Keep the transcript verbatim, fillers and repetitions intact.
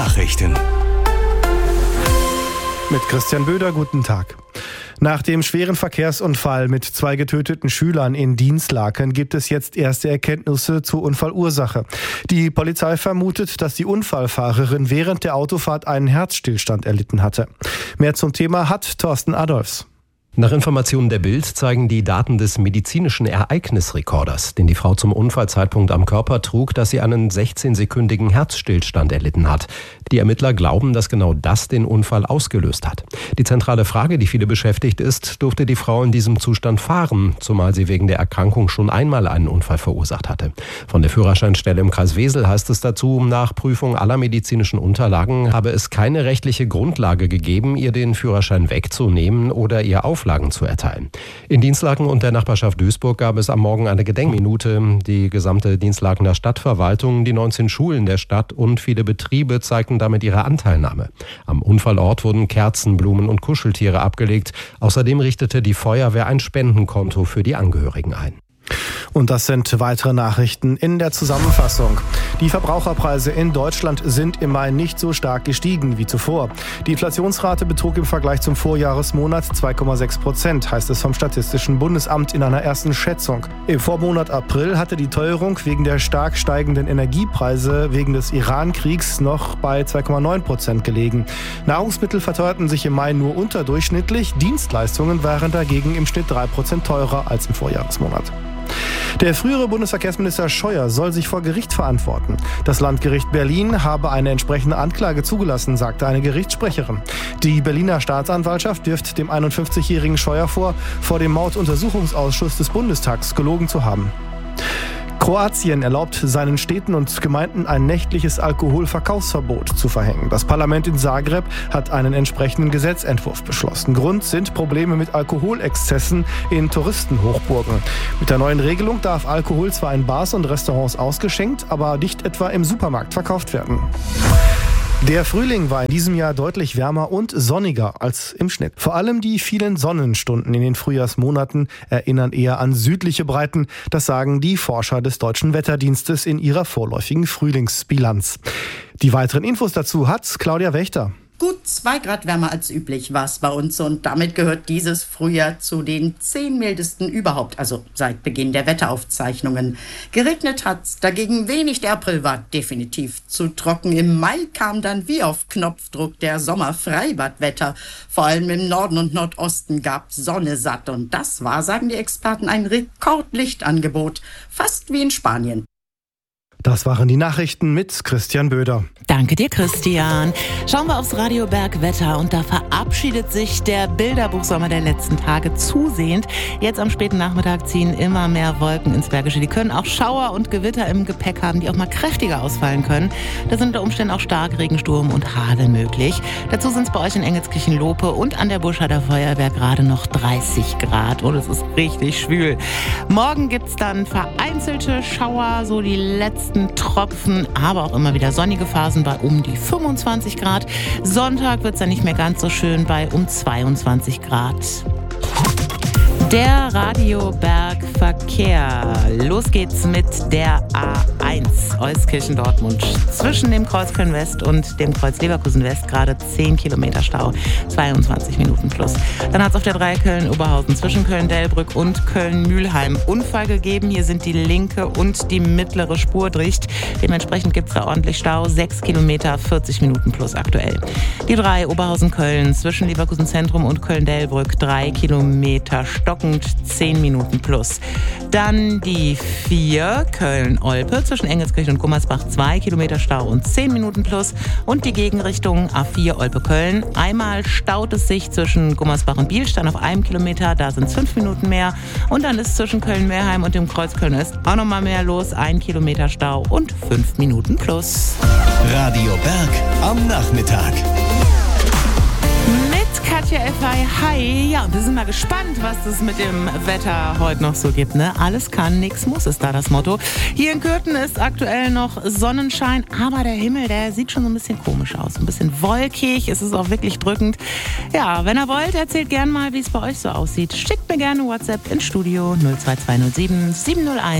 Nachrichten. Mit Christian Böder, guten Tag. Nach dem schweren Verkehrsunfall mit zwei getöteten Schülern in Dinslaken gibt es jetzt erste Erkenntnisse zur Unfallursache. Die Polizei vermutet, dass die Unfallfahrerin während der Autofahrt einen Herzstillstand erlitten hatte. Mehr zum Thema hat Thorsten Adolfs. Nach Informationen der Bild zeigen die Daten des medizinischen Ereignisrekorders, den die Frau zum Unfallzeitpunkt am Körper trug, dass sie einen sechzehnsekündigen Herzstillstand erlitten hat. Die Ermittler glauben, dass genau das den Unfall ausgelöst hat. Die zentrale Frage, die viele beschäftigt, ist, durfte die Frau in diesem Zustand fahren, zumal sie wegen der Erkrankung schon einmal einen Unfall verursacht hatte. Von der Führerscheinstelle im Kreis Wesel heißt es dazu, nach Prüfung aller medizinischen Unterlagen habe es keine rechtliche Grundlage gegeben, ihr den Führerschein wegzunehmen oder ihr auf Auflagen zu erteilen. In Dinslaken und der Nachbarschaft Duisburg gab es am Morgen eine Gedenkminute. Die gesamte Dinslakener Stadtverwaltung, die neunzehn Schulen der Stadt und viele Betriebe zeigten damit ihre Anteilnahme. Am Unfallort wurden Kerzen, Blumen und Kuscheltiere abgelegt. Außerdem richtete die Feuerwehr ein Spendenkonto für die Angehörigen ein. Und das sind weitere Nachrichten in der Zusammenfassung. Die Verbraucherpreise in Deutschland sind im Mai nicht so stark gestiegen wie zuvor. Die Inflationsrate betrug im Vergleich zum Vorjahresmonat zwei Komma sechs Prozent, heißt es vom Statistischen Bundesamt in einer ersten Schätzung. Im Vormonat April hatte die Teuerung wegen der stark steigenden Energiepreise wegen des Iran-Kriegs noch bei zwei Komma neun Prozent gelegen. Nahrungsmittel verteuerten sich im Mai nur unterdurchschnittlich, Dienstleistungen waren dagegen im Schnitt drei Prozent teurer als im Vorjahresmonat. Der frühere Bundesverkehrsminister Scheuer soll sich vor Gericht verantworten. Das Landgericht Berlin habe eine entsprechende Anklage zugelassen, sagte eine Gerichtssprecherin. Die Berliner Staatsanwaltschaft wirft dem einundfünfzigjährigen Scheuer vor, vor dem Morduntersuchungsausschuss des Bundestags gelogen zu haben. Kroatien erlaubt seinen Städten und Gemeinden ein nächtliches Alkoholverkaufsverbot zu verhängen. Das Parlament in Zagreb hat einen entsprechenden Gesetzentwurf beschlossen. Grund sind Probleme mit Alkoholexzessen in Touristenhochburgen. Mit der neuen Regelung darf Alkohol zwar in Bars und Restaurants ausgeschenkt, aber nicht etwa im Supermarkt verkauft werden. Der Frühling war in diesem Jahr deutlich wärmer und sonniger als im Schnitt. Vor allem die vielen Sonnenstunden in den Frühjahrsmonaten erinnern eher an südliche Breiten. Das sagen die Forscher des Deutschen Wetterdienstes in ihrer vorläufigen Frühlingsbilanz. Die weiteren Infos dazu hat Claudia Wächter. Gut zwei Grad wärmer als üblich war es bei uns und damit gehört dieses Frühjahr zu den zehn mildesten überhaupt, also seit Beginn der Wetteraufzeichnungen. Geregnet hat's, dagegen wenig, der April war definitiv zu trocken. Im Mai kam dann wie auf Knopfdruck der Sommerfreibadwetter. Vor allem im Norden und Nordosten gab Sonne satt und das war, sagen die Experten, ein Rekordlichtangebot, fast wie in Spanien. Das waren die Nachrichten mit Christian Böder. Danke dir, Christian. Schauen wir aufs Radioberg-Wetter und da verabschiedet sich der Bilderbuchsommer der letzten Tage zusehend. Jetzt am späten Nachmittag ziehen immer mehr Wolken ins Bergische. Die können auch Schauer und Gewitter im Gepäck haben, die auch mal kräftiger ausfallen können. Da sind unter Umständen auch Starkregen, Sturm und Hagel möglich. Dazu sind es bei euch in Engelskirchen-Lope und an der Burscheider Feuerwehr gerade noch dreißig Grad und es ist richtig schwül. Morgen gibt es dann vereinzelte Schauer, so die letzten Tropfen, aber auch immer wieder sonnige Phasen bei um die fünfundzwanzig Grad. Sonntag wird es dann nicht mehr ganz so schön bei um zweiundzwanzig Grad. Der Radioberg-Verkehr. Los geht's mit der A eins Euskirchen-Dortmund. Zwischen dem Kreuz Köln-West und dem Kreuz Leverkusen-West gerade zehn Kilometer Stau, zweiundzwanzig Minuten plus. Dann hat es auf der drei Köln-Oberhausen zwischen Köln-Delbrück und Köln-Mühlheim Unfall gegeben. Hier sind die linke und die mittlere Spur dicht. Dementsprechend gibt es da ordentlich Stau, sechs Kilometer, vierzig Minuten plus aktuell. Die drei Oberhausen-Köln zwischen Leverkusen Zentrum und Köln-Delbrück drei Kilometer stockend, zehn Minuten plus. Dann die vier Köln-Olpe zwischen Engelskirchen und Gummersbach zwei Kilometer Stau und zehn Minuten plus. Und die Gegenrichtung A vier Olpe-Köln. Einmal staut es sich zwischen Gummersbach und Bielstein auf einem Kilometer, da sind es fünf Minuten mehr. Und dann ist zwischen Köln-Meerheim und dem Kreuz Köln-West auch nochmal mehr los, ein Kilometer Stau und fünf Minuten plus. Radio Berg am Nachmittag. Katja F I, hi. Ja, wir sind mal gespannt, was es mit dem Wetter heute noch so gibt. Ne? Alles kann, nichts muss, ist da das Motto. Hier in Kürten ist aktuell noch Sonnenschein, aber der Himmel, der sieht schon so ein bisschen komisch aus. Ein bisschen wolkig, es ist auch wirklich drückend. Ja, wenn ihr wollt, erzählt gerne mal, wie es bei euch so aussieht. Schickt mir gerne WhatsApp ins Studio null zwei zwei null sieben sieben null eins